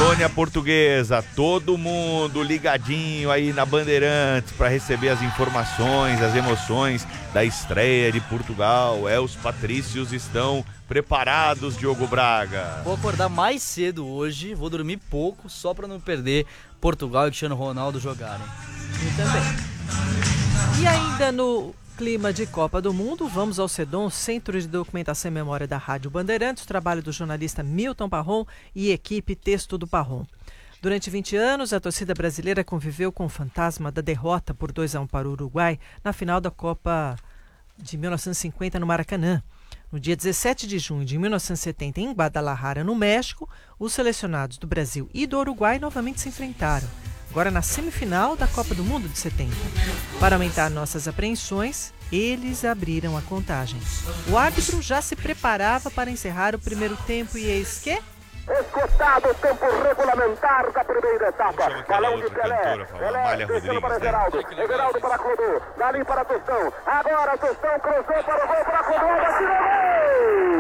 Colônia Portuguesa, todo mundo ligadinho aí na Bandeirantes para receber as informações, as emoções da estreia de Portugal. Os patrícios estão preparados, Diogo Braga. Vou acordar mais cedo hoje, vou dormir pouco, só para não perder Portugal e Cristiano Ronaldo jogarem. E também. E ainda no clima de Copa do Mundo, vamos ao CEDOM, Centro de Documentação e Memória da Rádio Bandeirantes, trabalho do jornalista Milton Parron e equipe Texto do Parron. Durante 20 anos, a torcida brasileira conviveu com o fantasma da derrota por 2-1 para o Uruguai na final da Copa de 1950 no Maracanã. No dia 17 de junho de 1970, em Guadalajara, no México, os selecionados do Brasil e do Uruguai novamente se enfrentaram, agora na semifinal da Copa do Mundo de 70. Para aumentar nossas apreensões, eles abriram a contagem. O árbitro já se preparava para encerrar o primeiro tempo e eis que... Esgotado o tempo regulamentar da primeira etapa. Balão de Pelé. Pelé descendo para Everaldo. Everaldo para Clodô. Dali para Tostão. Agora Tostão cruzou para o gol para Clodô.